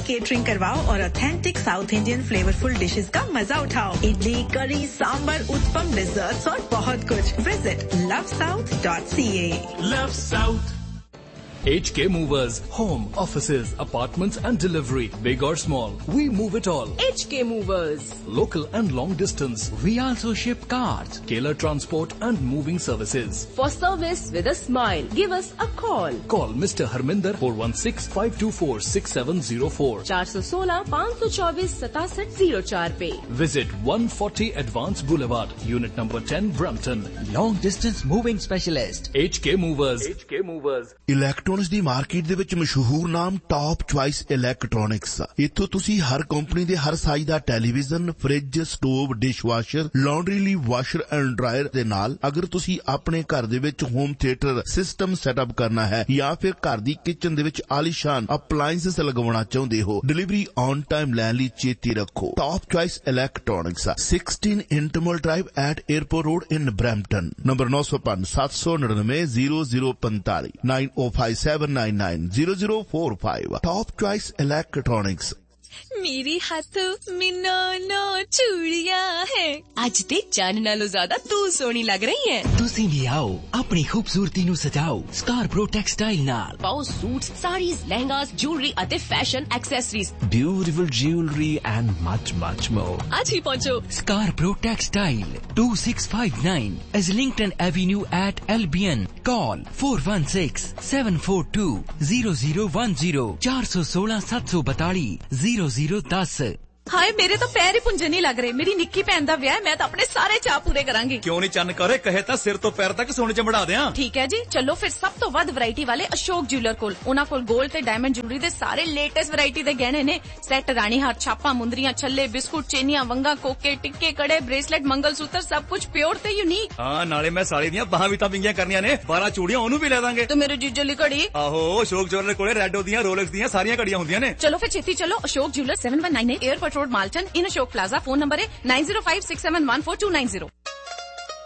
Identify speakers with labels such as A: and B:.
A: Catering करवाओ और authentic south Indian flavourful dishes का मजा उठाओ। इडली, करी, सांबर, उत्पम, डिजर्ट्स और बहुत कुछ। Visit lovesouth.ca।
B: Love South. HK Movers, home, offices, apartments and delivery, big or small, we move it all.
C: HK Movers.
B: Local and long distance, we also ship cars, Kailer transport and moving services.
C: For service with a smile, give us a call.
B: Call Mr. Harminder 416-524-6704.
C: 416-524-6704 पे.
B: Visit 140 Advance Boulevard, Unit number 10, Brampton.
D: Long distance moving specialist.
B: HK Movers. HK Movers.
E: Electronics ਦੀ market ਦੇ ਵਿੱਚ ਮਸ਼ਹੂਰ ਨਾਮ top choice electronics. ਇੱਥੋਂ ਤੁਸੀਂ ਹਰ company ਦੇ ਹਰ size ਦਾ television, fridge, stove, dishwasher, laundry ਲਈ washer and dryer ਦੇ ਨਾਲ ਅਗਰ ਤੁਸੀਂ ਆਪਣੇ ਘਰ ਦੇ ਵਿੱਚ ਹੋਮ ਥੀਏਟਰ ਸਿਸਟਮ ਸੈਟਅਪ ਕਰਨਾ ਹੈ ਜਾਂ ਫਿਰ ਘਰ ਦੀ ਕਿਚਨ ਦੇ ਵਿੱਚ ਆਲੀਸ਼ਾਨ ਅਪਲਾਇੰਸਸ ਲਗਵਾਉਣਾ ਚਾਹੁੰਦੇ ਹੋ, ਡਿਲੀਵਰੀ ਔਨ ਟਾਈਮ ਲੈਣ ਲਈ ਚੇਤੀ ਰੱਖੋ। Top choice electronics 16 ਇੰਟਰਮਲ drive at airport road in Brampton. Number 905-799-0045 9057990045। Top Choice Electronics।
F: मेरे हाथों में नौ चूड़ियां हैं।
C: आज ते चांद नालों ज्यादा तू सोहनी लग रही है।
D: तुसी भी आओ अपनी खूबसूरती नु सजाओ स्कारप्रो टेक्सटाइल नाल।
C: पाओ सूट्स, साड़ीज, लहंगास, ज्वेलरी अते fashion accessories,
D: beautiful jewellery and much more.
F: आज ही पहुंचो
D: स्कारप्रो textile 2659 Islington Avenue at Albion। Call 416-742-0010 416-742-0010।
F: हाय मेरे तो पैर ही पुंजे नहीं लग रहे। मेरी निक्की भैन दा विआह, मैं तो अपने सारे चाह पूरे करांगी।
G: क्यों नहीं चन्न करे, कहे तां सिर तो पैर तक सोने च मढ़ा दियां।
F: ठीक है जी, चलो फिर सब तो वध वैरायटी वाले अशोक ज्वेलर कोल। उन्हां कोल गोल्ड ते डायमंड ज्वेलरी दे सारे लेटेस्ट वैरायटी दे गहने ने। सेट, रानी हार, छापा, मुंदरियां, छल्ले, बिस्कुट, चेनियां, वंगा, कोके, टिक्के, कड़े, ब्रेसलेट, मंगलसूत्र, सब कुछ प्योर ते यूनिक।
G: हां, नाले मैं साड़ी दियां बाहां भी तां विंगियां करनियां ने, 12 चूड़ियां ओनू भी ले दांगे।
F: तो मेरे जीजो ली घड़ी?
G: आहो, अशोक ज्वेलर कोले रेडो दियां, रोलेक्स दियां सारियां घड़ियां हुंदियां ने।
F: चलो फिर छेती चलो। Ashok jeweller 7198 airport road, Malton. इन अशोक प्लाजा। फोन नंबर है 9056714290।